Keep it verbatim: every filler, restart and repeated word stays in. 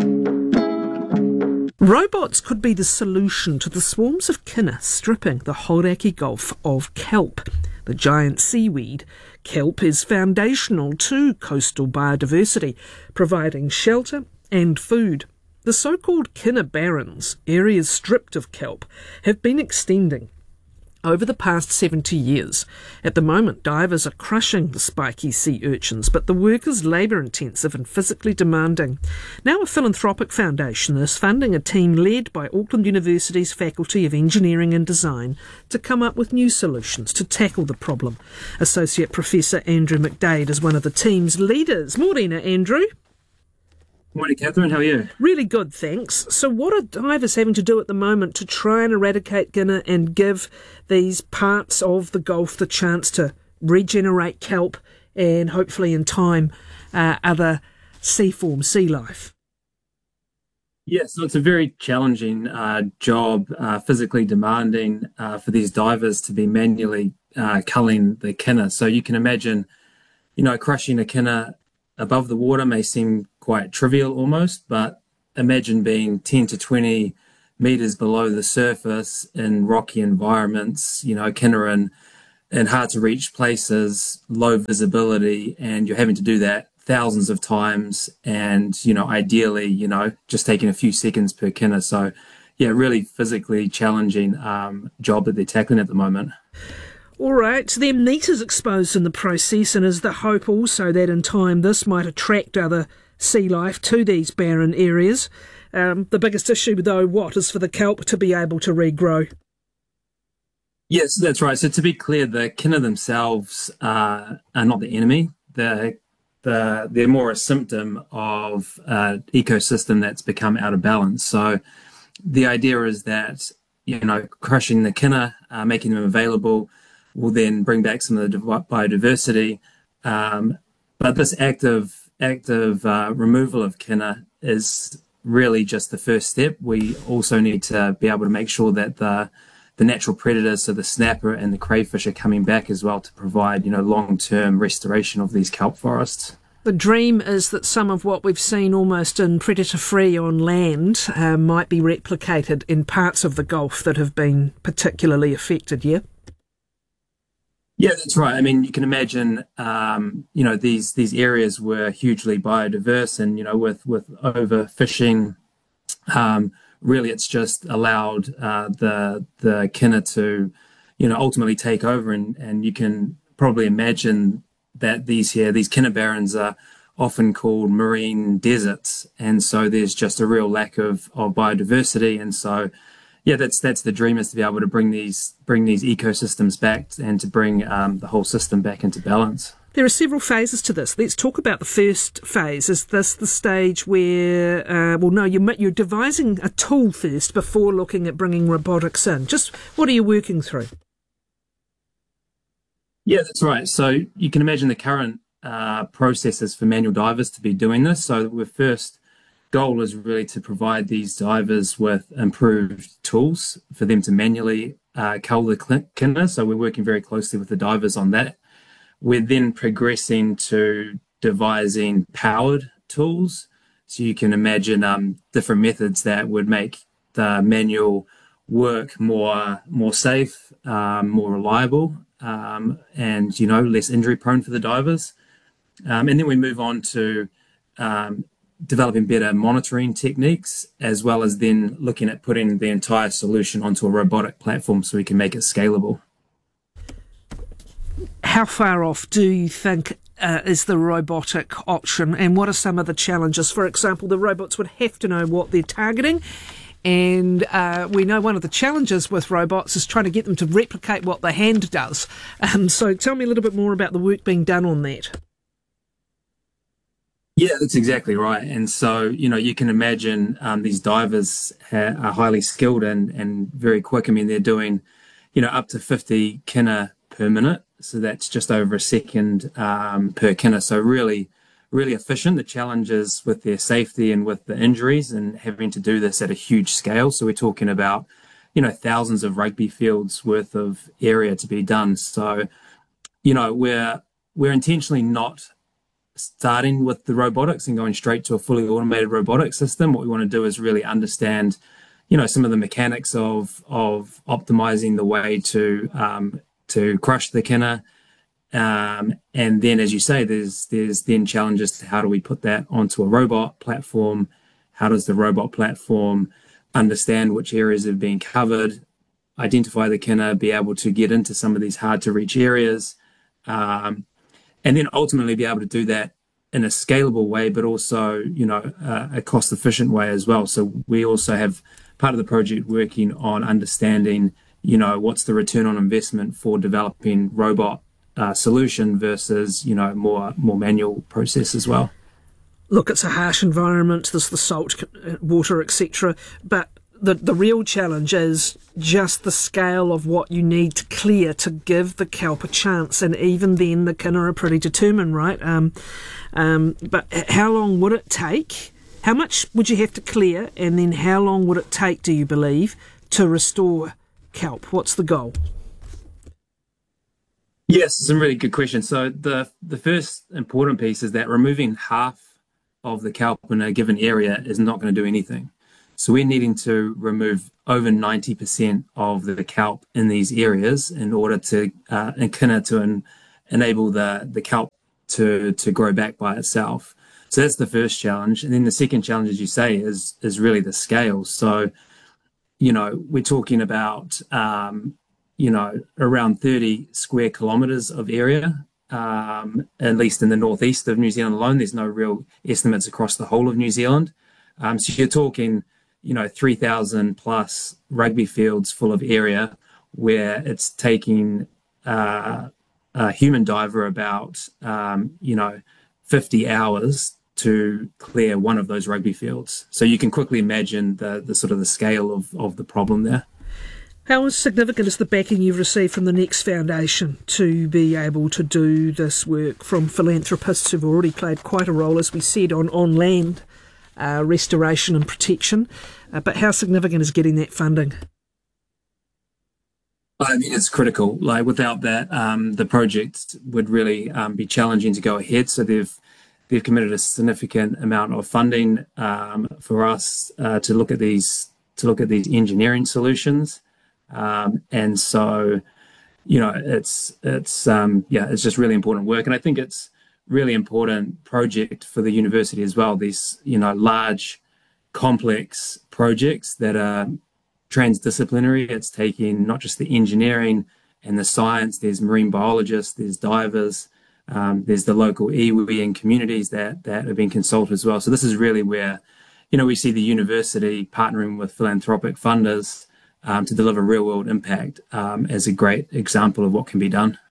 Robots could be the solution to the swarms of kinna stripping the Hauraki Gulf of kelp. The giant seaweed, kelp, is foundational to coastal biodiversity, providing shelter and food. The so-called kinna barrens, areas stripped of kelp, have been extending over the past seventy years. At the moment, divers are crushing the spiky sea urchins, but the work is labour-intensive and physically demanding. Now a philanthropic foundation is funding a team led by Auckland University's Faculty of Engineering and Design to come up with new solutions to tackle the problem. Associate Professor Andrew McDade is one of the team's leaders. Morena, Andrew. Morning, Catherine. How are you? Really good, thanks. So what are divers having to do at the moment to try and eradicate kinna and give these parts of the Gulf the chance to regenerate kelp and hopefully in time uh, other sea forms, sea life? Yeah, so it's a very challenging uh, job, uh, physically demanding uh, for these divers to be manually uh, culling the kinna. So you can imagine, you know, crushing a kinna above the water may seem quite trivial almost, but imagine being ten to twenty meters below the surface in rocky environments, you know, kinna in, in hard to reach places, low visibility, and you're having to do that thousands of times and, you know, ideally, you know, just taking a few seconds per kinna. So, yeah, really physically challenging um, job that they're tackling at the moment. All right, so their meat is exposed in the process, and is the hope also that in time this might attract other sea life to these barren areas? Um, the biggest issue, though, what, is for the kelp to be able to regrow? Yes, that's right. So to be clear, the kinna themselves uh, are not the enemy. They're, the, they're more a symptom of an ecosystem that's become out of balance. So the idea is that, you know, crushing the kinna, uh, making them available, will then bring back some of the biodiversity. Um, but this active, active uh, removal of kinna is really just the first step. We also need to be able to make sure that the the natural predators, so the snapper and the crayfish, are coming back as well to provide, you know, long-term restoration of these kelp forests. The dream is that some of what we've seen almost in predator-free on land uh, might be replicated in parts of the Gulf that have been particularly affected, yeah? Yeah, that's right. I mean, you can imagine, um, you know, these these areas were hugely biodiverse, and, you know, with with overfishing, um, really, it's just allowed uh, the the kinna to, you know, ultimately take over, and and you can probably imagine that these here these kinna barrens are often called marine deserts, and so there's just a real lack of of biodiversity, and so. Yeah, that's that's the dream, is to be able to bring these bring these ecosystems back and to bring um, the whole system back into balance. There are several phases to this. Let's talk about the first phase. Is this the stage where, uh, well, no, you're, you're devising a tool first before looking at bringing robotics in? Just what are you working through? Yeah, that's right. So you can imagine the current uh, processes for manual divers to be doing this. So we're first. Goal is really to provide these divers with improved tools for them to manually uh, cull the kinna. So we're working very closely with the divers on that. We're then progressing to devising powered tools. So you can imagine um, different methods that would make the manual work more more safe, um, more reliable, um, and, you know, less injury prone for the divers. Um, and then we move on to um, developing better monitoring techniques, as well as then looking at putting the entire solution onto a robotic platform so we can make it scalable. How far off do you think uh, is the robotic option, and what are some of the challenges? For example, the robots would have to know what they're targeting, and uh, we know one of the challenges with robots is trying to get them to replicate what the hand does. Um, so tell me a little bit more about the work being done on that. Yeah, that's exactly right. And so, you know, you can imagine um, these divers ha- are highly skilled and, and very quick. I mean, they're doing, you know, up to fifty kinna per minute. So that's just over a second um, per kinna. So really, really efficient. The challenges with their safety and with the injuries and having to do this at a huge scale. So we're talking about, you know, thousands of rugby fields worth of area to be done. So, you know, we're, we're intentionally not starting with the robotics and going straight to a fully automated robotic system. What we want to do is really understand, you know, some of the mechanics of of optimizing the way to um, to crush the kinner. Um, and then, as you say, there's there's then challenges to how do we put that onto a robot platform? How does the robot platform understand which areas have been covered, identify the kinner, be able to get into some of these hard to reach areas, um, and then ultimately be able to do that in a scalable way, but also, you know, uh, a cost efficient way as well. So we also have part of the project working on understanding, you know, what's the return on investment for developing robot Uh, solution versus, you know, more more manual process as well. Look, it's a harsh environment. There's the salt water, et cetera. But the the real challenge is just the scale of what you need to clear to give the kelp a chance. And even then, the kinner are pretty determined, right? Um, um, but how long would it take? How much would you have to clear? And then how long would it take, do you believe, to restore kelp? What's the goal? Yes, it's a really good question. So the the first important piece is that removing half of the kelp in a given area is not going to do anything. So we're needing to remove over ninety percent of the kelp in these areas in order to uh, and kinner to en- enable the the kelp to to grow back by itself. So that's the first challenge. And then the second challenge, as you say, is is really the scale. So, you know, we're talking about um, you know, around thirty square kilometres of area, um, at least in the northeast of New Zealand alone. There's no real estimates across the whole of New Zealand. Um, so you're talking, you know, three thousand plus rugby fields full of area where it's taking uh, a human diver about, um, you know, fifty hours to clear one of those rugby fields. So you can quickly imagine the, the sort of the scale of, of the problem there. How significant is the backing you've received from the Next Foundation to be able to do this work, from philanthropists who've already played quite a role, as we said, on, on land uh, restoration and protection? Uh, but how significant is getting that funding? I mean, it's critical. Like, without that, um, the project would really um, be challenging to go ahead. So they've they've committed a significant amount of funding um, for us uh, to look at these to look at these engineering solutions. Um, and so, you know, it's, it's, um, yeah, it's just really important work. And I think it's really important project for the university as well. These, you know, large, complex projects that are transdisciplinary. It's taking not just the engineering and the science, there's marine biologists, there's divers, um, there's the local iwi and communities that, that have been consulted as well. So this is really where, you know, we see the university partnering with philanthropic funders Um, to deliver real world impact um, as a great example of what can be done.